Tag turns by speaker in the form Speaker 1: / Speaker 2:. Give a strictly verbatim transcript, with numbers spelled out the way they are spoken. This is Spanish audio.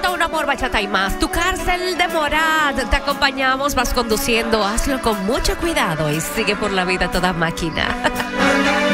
Speaker 1: escuchando Un Amor, Bachata y Más. Tu cárcel de Morad. Te acompañamos, vas conduciendo. Hazlo con mucho cuidado y sigue por la vida toda máquina.